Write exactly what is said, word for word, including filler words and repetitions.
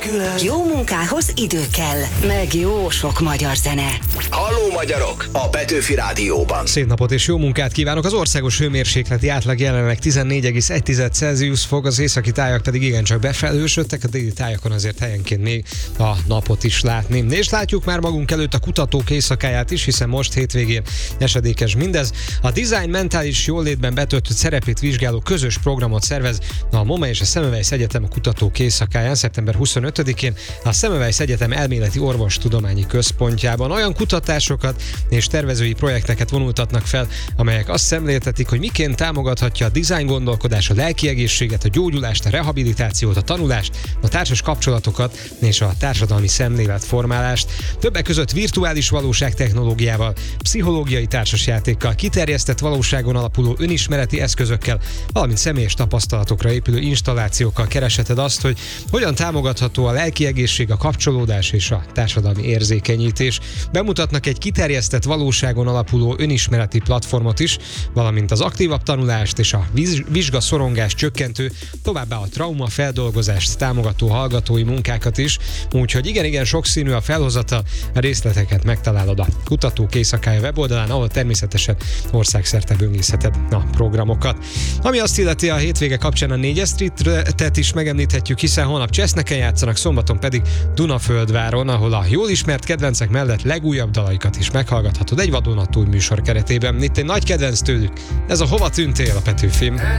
Jó munkához idő kell, meg jó sok magyar zene. Halló magyarok! A Petőfi Rádióban. Szép napot és jó munkát kívánok! Az országos hőmérsékleti átlag jelenleg tizennégy egész egy Celsius fok, az északi tájak pedig igencsak befelhősödtek, a déli tájakon azért helyenként még a napot is látni. És látjuk már magunk előtt a kutatók éjszakáját is, hiszen most hétvégén esedékes mindez. A Design mentális jólétben betöltött szerepét vizsgáló közös programot szervez a MOMA és a Semmelweis Egyetem a kutatók éjszakáján szeptember huszonötödikén a Semmelweis Egyetem elméleti orvostudományi központjában. Olyan kutatásokat és tervezői projekteket vonultatnak fel, amelyek azt szemléltetik, hogy miként támogathatja a design gondolkodás a lelki egészséget, a gyógyulást, a rehabilitációt, a tanulást, a társas kapcsolatokat és a társadalmi szemléletformálást. Többek között virtuális valóság technológiával, pszichológiai társasjátékkal, kiterjesztett valóságon alapuló önismereti eszközökkel, valamint személyes tapasztalatokra épülő installációkkal keresheted azt, hogy hogyan támogatható a lelki egészség, a kapcsolódás és a társadalmi érzékenyítés. Bemutatnak egy kiterjesztett valóságon alapuló önismereti platformot is, valamint az aktívabb tanulást és a vizsgaszorongást csökkentő, továbbá a traumafeldolgozást támogató hallgatói munkákat is, úgyhogy igen-igen sokszínű a felhozata, a részleteket megtalálod a Kutatók Éjszakája weboldalán, ahol természetesen országszerte böngészheted a programokat. Ami azt illeti, a hétvége kapcsán a négyes Street-et is megemlíthetjük, hiszen holnap Csesznyeken játszanak, szombaton pedig Dunaföldváron, ahol a jól ismert kedvencek mellett legújabb dalaikat is meghallgathatod egy vadonatúj műsor keretében. Itt egy nagy kedvenc tőlük, ez a Hova tűntél a Petőfim.